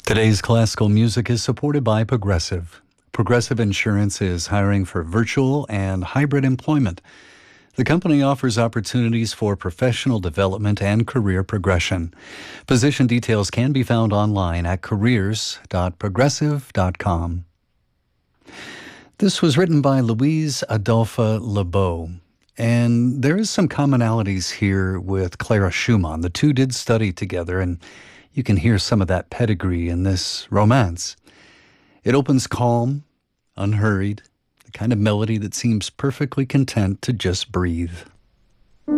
Today's classical music is supported by Progressive. Progressive Insurance is hiring for virtual and hybrid employment. The company offers opportunities for professional development and career progression. Position details can be found online at careers.progressive.com. This was written by Louise Adolphe Lebeau, and there is some commonalities here with Clara Schumann. The two did study together, and you can hear some of that pedigree in this romance. It opens calm, unhurried, the kind of melody that seems perfectly content to just breathe.